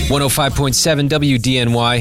105.7 WDNY.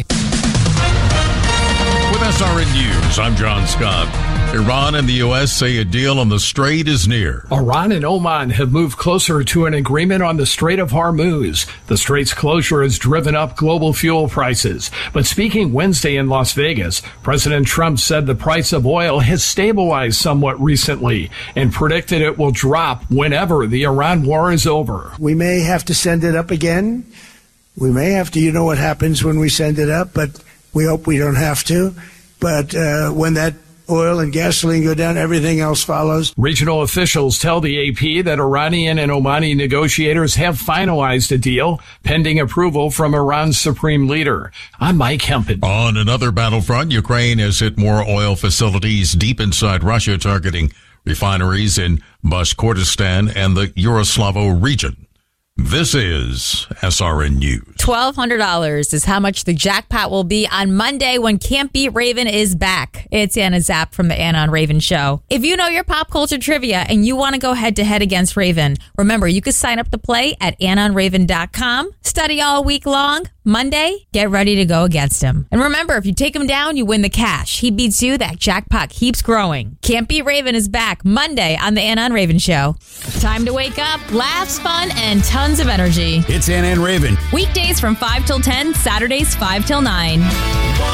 With SRN News, I'm John Scott. Iran and the U.S. say a deal on the Strait is near. Iran and Oman have moved closer to an agreement on the Strait of Hormuz. The strait's closure has driven up global fuel prices. But speaking Wednesday in Las Vegas, President Trump said the price of oil has stabilized somewhat recently and predicted it will drop whenever the Iran war is over. We may have to send it up again. We may have to, you know what happens when we send it up, but we hope we don't have to. But when that oil and gasoline go down, everything else follows. Regional officials tell the AP that Iranian and Omani negotiators have finalized a deal pending approval from Iran's supreme leader. I'm Mike Hempen. On another battlefront, Ukraine has hit more oil facilities deep inside Russia, targeting refineries in Bashkortostan and the Yaroslavo region. This is SRN News. $1,200 is how much the jackpot will be on Monday when Can't Beat Raven is back. It's Anna Zapp from the Anna and Raven Show. If you know your pop culture trivia and you want to go head-to-head against Raven, remember, you can sign up to play at AnnaandRaven.com. Study all week long. Monday, get ready to go against him. And remember, if you take him down, you win the cash. He beats you, that jackpot keeps growing. Can't Beat Raven is back Monday on the Anna and Raven Show. Time to wake up, laughs, fun, and tons of energy. It's Anna and Raven. Weekdays from 5 till 10, Saturdays 5 till 9.